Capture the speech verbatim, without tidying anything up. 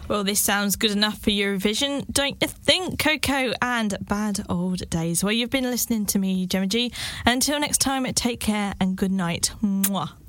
Well, this sounds good enough for Eurovision, don't you think? Coco and Bad Old Days. Well, you've been listening to me, Gemma G. Until next time, take care and good night. Mwah.